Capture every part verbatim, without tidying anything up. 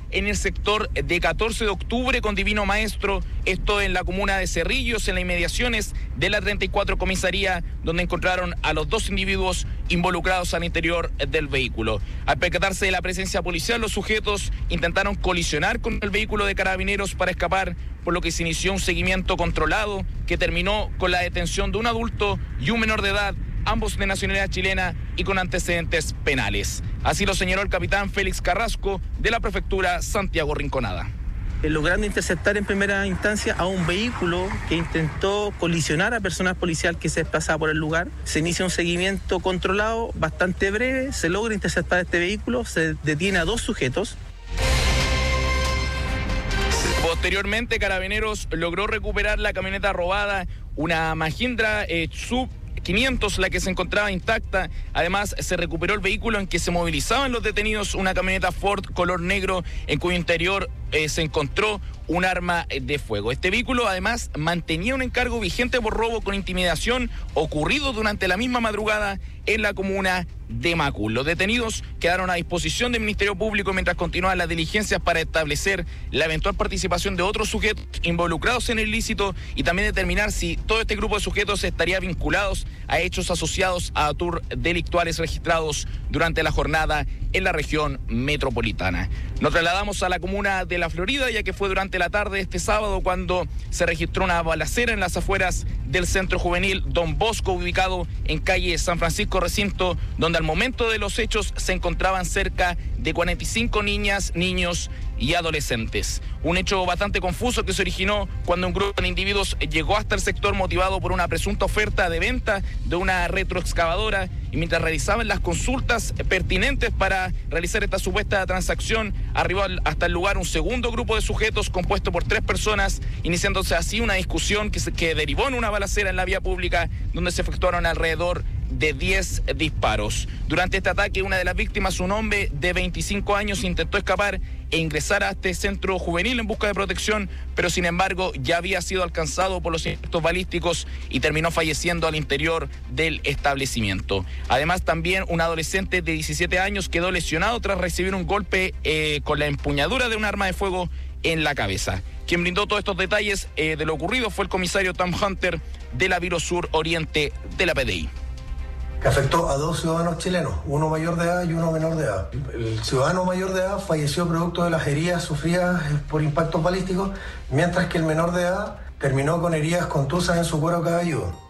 en el sector de catorce de octubre con Divino Maestro, esto en la comuna de Cerrillos, en las inmediaciones de la treinta y cuatro comisaría, donde encontraron a los dos individuos involucrados al interior del vehículo. Al percatarse de la presencia policial, los sujetos intentaron colisionar con el vehículo de Carabineros para escapar, por lo que se inició un seguimiento controlado que terminó con la detención de un adulto y un menor de edad, ambos de nacionalidad chilena y con antecedentes penales. Así lo señaló el capitán Félix Carrasco de la prefectura Santiago Rinconada. Logrando interceptar en primera instancia a un vehículo que intentó colisionar a personal policial que se desplazaba por el lugar. Se inicia un seguimiento controlado bastante breve, se logra interceptar este vehículo, se detiene a dos sujetos. Posteriormente, Carabineros logró recuperar la camioneta robada, una Mahindra eh, Sub quinientos, la que se encontraba intacta. Además, se recuperó el vehículo en que se movilizaban los detenidos, una camioneta Ford color negro, en cuyo interior eh, se encontró un arma de fuego. Este vehículo, además, mantenía un encargo vigente por robo con intimidación ocurrido durante la misma madrugada en la comuna de Macul. Los detenidos quedaron a disposición del Ministerio Público mientras continuaban las diligencias para establecer la eventual participación de otros sujetos involucrados en el ilícito y también determinar si todo este grupo de sujetos estaría vinculados a hechos asociados a tour delictuales registrados durante la jornada en la región metropolitana. Nos trasladamos a la comuna de La Florida, ya que fue durante la tarde de este sábado cuando se registró una balacera en las afueras del Centro Juvenil Don Bosco, ubicado en calle San Francisco Recinto, donde al momento de los hechos se encontraban cerca de cuarenta y cinco niñas, niños y adolescentes. Un hecho bastante confuso que se originó cuando un grupo de individuos llegó hasta el sector motivado por una presunta oferta de venta de una retroexcavadora, y mientras realizaban las consultas pertinentes para realizar esta supuesta transacción, arribó hasta el lugar un segundo grupo de sujetos compuesto por tres personas, iniciándose así una discusión que, se, que derivó en una balacera en la vía pública, donde se efectuaron alrededor de diez disparos. Durante este ataque, una de las víctimas, un hombre de veinticinco años, intentó escapar e ingresar a este centro juvenil en busca de protección, pero sin embargo ya había sido alcanzado por los impactos balísticos y terminó falleciendo al interior del establecimiento. Además, también un adolescente de diecisiete años quedó lesionado tras recibir un golpe eh, con la empuñadura de un arma de fuego en la cabeza. Quien brindó todos estos detalles eh, de lo ocurrido fue el comisario Tom Hunter de la Biro Sur Oriente de la P D I. Que afectó a dos ciudadanos chilenos, uno mayor de edad y uno menor de edad. El ciudadano mayor de edad falleció producto de las heridas sufridas por impactos balísticos, mientras que el menor de edad terminó con heridas contusas en su cuero cabelludo.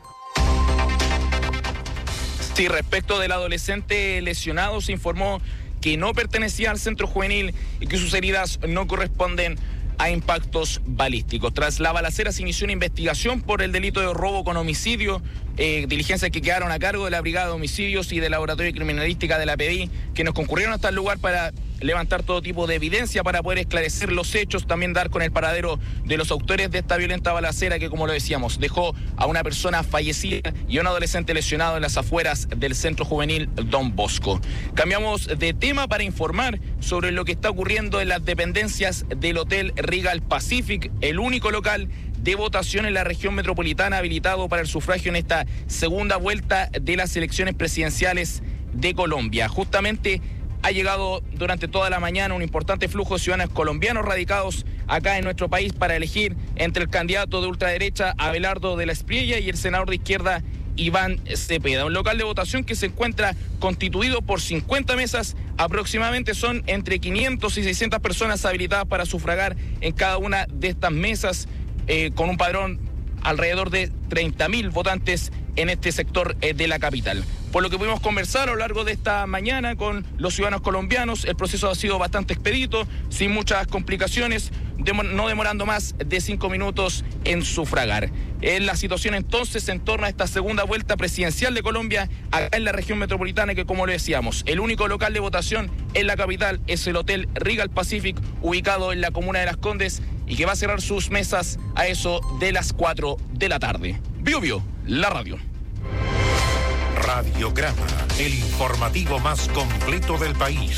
Sí, respecto del adolescente lesionado, se informó que no pertenecía al centro juvenil y que sus heridas no corresponden a impactos balísticos. Tras la balacera se inició una investigación por el delito de robo con homicidio, eh, diligencias que quedaron a cargo de la Brigada de Homicidios y del Laboratorio de Criminalística de la P D I, que nos concurrieron hasta el lugar para levantar todo tipo de evidencia para poder esclarecer los hechos, también dar con el paradero de los autores de esta violenta balacera que, como lo decíamos, dejó a una persona fallecida y a un adolescente lesionado en las afueras del Centro Juvenil Don Bosco. Cambiamos de tema para informar sobre lo que está ocurriendo en las dependencias del Hotel Regal Pacific, el único local de votación en la región metropolitana habilitado para el sufragio en esta segunda vuelta de las elecciones presidenciales de Colombia. Justamente ha llegado durante toda la mañana un importante flujo de ciudadanos colombianos radicados acá en nuestro país para elegir entre el candidato de ultraderecha Abelardo de la Espriella y el senador de izquierda Iván Cepeda. Un local de votación que se encuentra constituido por cincuenta mesas, aproximadamente son entre quinientas y seiscientas personas habilitadas para sufragar en cada una de estas mesas, eh, con un padrón alrededor de treinta mil votantes en este sector eh, de la capital. Por lo que pudimos conversar a lo largo de esta mañana con los ciudadanos colombianos, el proceso ha sido bastante expedito, sin muchas complicaciones, no demorando más de cinco minutos en sufragar. Es la situación entonces en torno a esta segunda vuelta presidencial de Colombia acá en la región metropolitana, que, como lo decíamos, el único local de votación en la capital es el Hotel Regal Pacific, ubicado en la comuna de Las Condes, y que va a cerrar sus mesas a eso de las cuatro de la tarde. Bio Bio, la radio. Radiograma, el informativo más completo del país.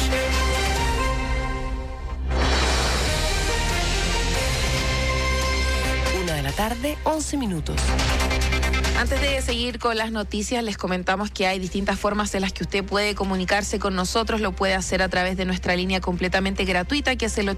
Una de la tarde, once minutos. Antes de seguir con las noticias, les comentamos que hay distintas formas en las que usted puede comunicarse con nosotros. Lo puede hacer a través de nuestra línea completamente gratuita, que es el